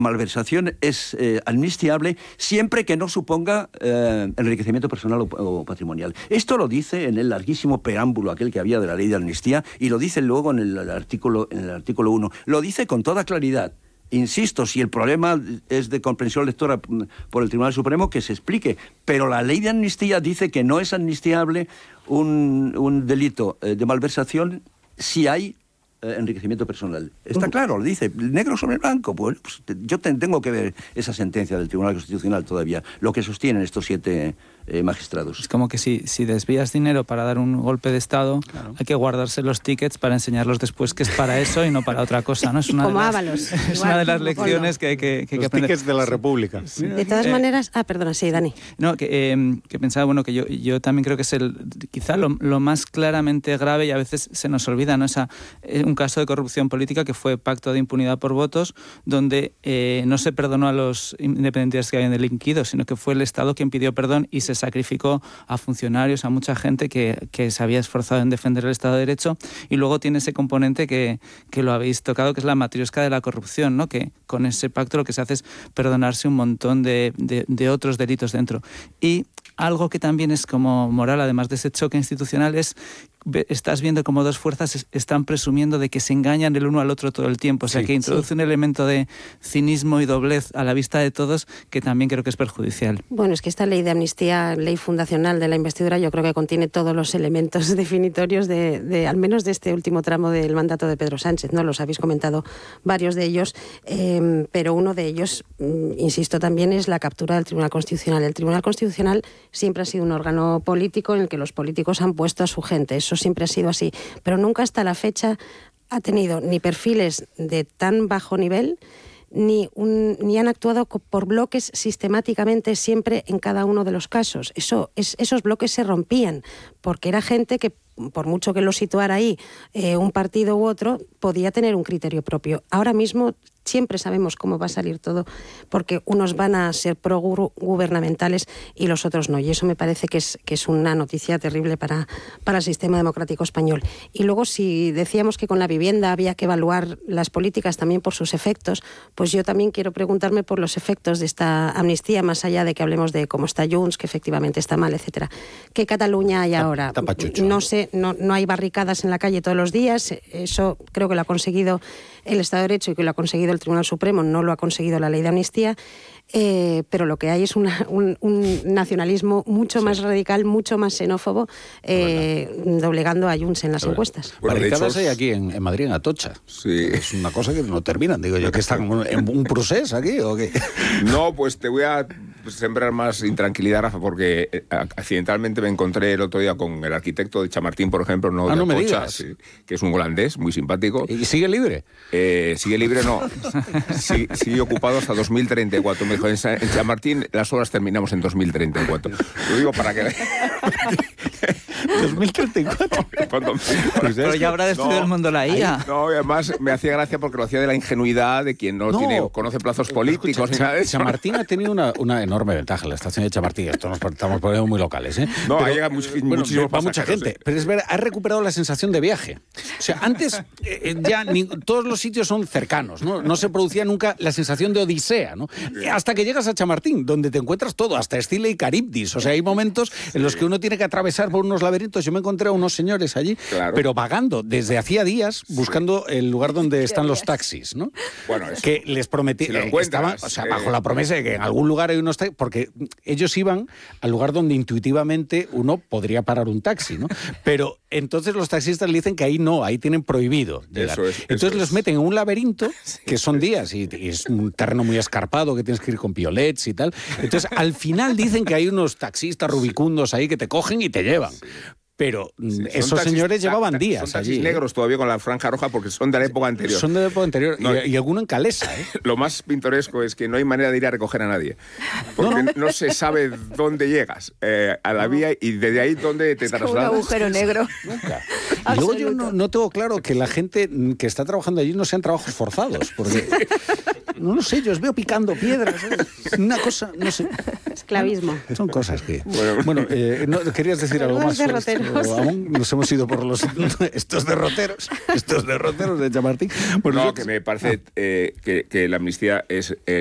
malversación es amnistiable siempre que no suponga enriquecimiento personal o patrimonial. Esto lo dice en el larguísimo preámbulo aquel que había de la ley de amnistía y lo dice luego en el artículo 1. Lo dice con toda claridad. Insisto, si el problema es de comprensión lectora por el Tribunal Supremo, que se explique. Pero la ley de amnistía dice que no es amnistiable un delito de malversación si hay enriquecimiento personal. Está claro, lo dice, negro sobre blanco. Pues yo tengo que ver esa sentencia del Tribunal Constitucional todavía, lo que sostienen estos 7 magistrados. Es como que si desvías dinero para dar un golpe de Estado, claro, hay que guardarse los tickets para enseñarlos después que es para eso y no para otra cosa, ¿no? Es una como Ábalos. Es una de las lecciones que hay que los aprender. Tickets de la República. Sí. De todas maneras... perdona, sí, Dani. No, que pensaba, bueno, que yo también creo que es quizá lo más claramente grave y a veces se nos olvida, ¿no? Un caso de corrupción política que fue pacto de impunidad por votos, donde no se perdonó a los independentistas que habían delinquido, sino que fue el Estado quien pidió perdón y se sacrificó a funcionarios, a mucha gente que se había esforzado en defender el Estado de Derecho, y luego tiene ese componente que lo habéis tocado, que es la matriosca de la corrupción, ¿no? Que con ese pacto lo que se hace es perdonarse un montón de otros delitos dentro. Y algo que también es como moral, además de ese choque institucional, es estás viendo como dos fuerzas están presumiendo de que se engañan el uno al otro todo el tiempo, o sea, que introduce un elemento de cinismo y doblez a la vista de todos que también creo que es perjudicial. Bueno, es que esta ley de amnistía, ley fundacional de la investidura, yo creo que contiene todos los elementos definitorios de al menos de este último tramo del mandato de Pedro Sánchez, ¿no? Los habéis comentado varios de ellos, pero uno de ellos, insisto también, es la captura del Tribunal Constitucional. El Tribunal Constitucional siempre ha sido un órgano político en el que los políticos han puesto a su gente. Eso siempre ha sido así, pero nunca hasta la fecha ha tenido ni perfiles de tan bajo nivel, ni han actuado por bloques sistemáticamente siempre en cada uno de los casos. Esos bloques se rompían, porque era gente que, por mucho que lo situara ahí un partido u otro, podía tener un criterio propio. Ahora mismo siempre sabemos cómo va a salir todo, porque unos van a ser pro-gubernamentales y los otros no. Y eso me parece que es una noticia terrible para el sistema democrático español. Y luego, si decíamos que con la vivienda había que evaluar las políticas también por sus efectos, pues yo también quiero preguntarme por los efectos de esta amnistía, más allá de que hablemos de cómo está Junts, que efectivamente está mal, etcétera. ¿Qué Cataluña hay ahora? No sé, no hay barricadas en la calle todos los días. Eso creo que lo ha conseguido el Estado de Derecho y que lo ha conseguido el Tribunal Supremo, no lo ha conseguido la ley de amnistía, pero lo que hay es un nacionalismo mucho más radical, mucho más xenófobo, doblegando a Junts en las encuestas. Bueno, barricadas hay aquí en Madrid, en Atocha. Sí. Es una cosa que no terminan. Digo yo, ¿que están en un procés aquí o qué? No, pues te voy a sembrar más intranquilidad, Rafa, porque accidentalmente me encontré el otro día con el arquitecto de Chamartín, por ejemplo, de Atocha, sí, que es un holandés muy simpático. ¿Y sigue libre? Sigue libre, no. Sigue ocupado hasta 2034. Me dijo, en Chamartín las obras terminamos en 2034. Lo digo para que... 2034. Pero ya habrá destruido el mundo la IA. No, además me hacía gracia porque lo hacía de la ingenuidad de quien no conoce plazos políticos. Escucha, Chamartín ha tenido una enorme ventaja, la estación de Chamartín. Esto nos estamos poniendo muy locales, ¿eh? No, pero, llega muchísimo va mucha gente. Pero es verdad, ha recuperado la sensación de viaje. O sea, antes ya todos los sitios son cercanos, ¿no? No se producía nunca la sensación de odisea, ¿no? Hasta que llegas a Chamartín, donde te encuentras todo, hasta Escila y Caribdis. O sea, hay momentos en los que uno tiene que atravesar por unos laberintos. Yo me encontré a unos señores allí, pero vagando desde hacía días, buscando el lugar donde están los taxis, ¿no? Bueno, que les prometí, si estaban, o sea, bajo la promesa de que en algún lugar hay unos taxis, porque ellos iban al lugar donde intuitivamente uno podría parar un taxi, ¿no? Pero entonces los taxistas le dicen que ahí no, ahí tienen prohibido llegar. Entonces los meten en un laberinto, que son días, y es un terreno muy escarpado, que tienes que ir con piolets y tal. Entonces al final dicen que hay unos taxistas rubicundos ahí que te cogen y te llevan. Pero esos señores llevaban días son taxis allí, negros todavía con la franja roja porque son de la época anterior. Son de la época anterior y alguno en Calesa, ¿eh? Lo más pintoresco es que no hay manera de ir a recoger a nadie. Porque no se sabe dónde llegas a la vía y desde ahí dónde te trasladas. Un agujero negro. Nunca. Y luego yo no tengo claro que la gente que está trabajando allí no sean trabajos forzados, porque... No lo sé, yo os veo picando piedras, ¿sabes? Una cosa, no sé. esclavismo. Son cosas que... Bueno, ¿querías decir algo más? Aún nos hemos ido por estos derroteros de Chamartín. Bueno, que me parece que la amnistía es